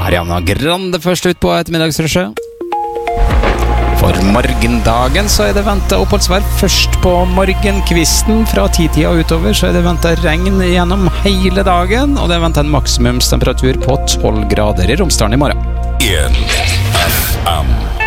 Ariana Grande først ut på ettermiddagsrushet. For morgendagen så det ventet oppholdsvær først på morgenkvisten. Fra 10-tida utover så det ventet regn gjennom hele dagen, og det ventet en maksimumstemperatur på 12 grader i Romsdalen i morgen. 1 FM